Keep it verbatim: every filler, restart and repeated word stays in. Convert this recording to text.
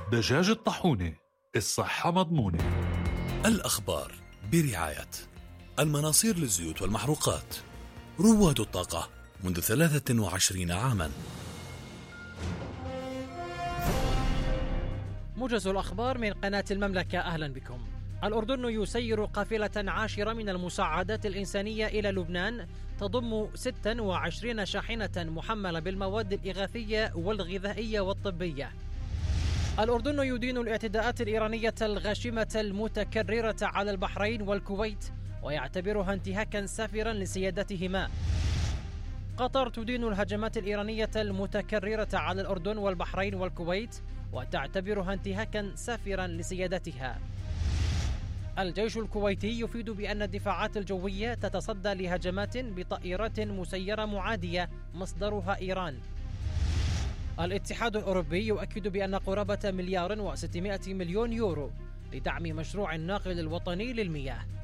دجاج الطاحونة، الصحة مضمونة. الأخبار برعاية المناصير للزيوت والمحروقات، رواد الطاقة منذ ثلاثة وعشرين عاما. موجز الأخبار من قناة المملكة، أهلا بكم. الأردن يسير قافلة عاشرة من المساعدات الإنسانية إلى لبنان تضم ستة وعشرين شاحنة محملة بالمواد الإغاثية والغذائية والطبية. الأردن يدين الاعتداءات الإيرانية الغاشمة المتكررة على البحرين والكويت ويعتبرها انتهاكا سافرا لسيادتهما. قطر تدين الهجمات الإيرانية المتكررة على الأردن والبحرين والكويت وتعتبرها انتهاكا سافرا لسيادتها. الجيش الكويتي يفيد بأن الدفاعات الجوية تتصدى لهجمات بطائرات مسيرة معادية مصدرها إيران. الاتحاد الأوروبي يؤكد بأن قرابة مليار وستمائة مليون يورو لدعم مشروع الناقل الوطني للمياه.